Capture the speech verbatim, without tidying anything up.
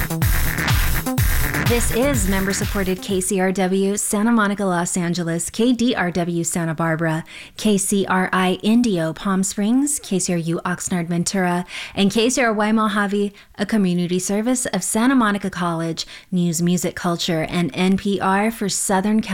This is member-supported K C R W Santa Monica, Los Angeles, K D R W Santa Barbara, K C R I Indio Palm Springs, K C R U Oxnard Ventura, and K C R Y Mojave, a community service of Santa Monica College, News, Music, Culture, and N P R for Southern California.